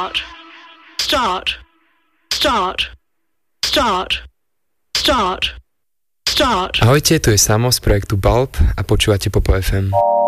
Start. Start. Start. Start. Start. Start. Ahojte, tu je Samo z projektu Bulb a počúvate Popo FM.